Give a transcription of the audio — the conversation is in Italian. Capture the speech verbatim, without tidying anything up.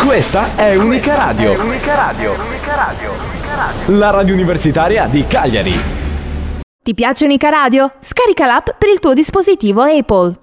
Questa è Unica Radio. Unica Radio. Unica Radio. Unica Radio. La radio universitaria di Cagliari. Ti piace Unica Radio? Scarica l'app per il tuo dispositivo Apple.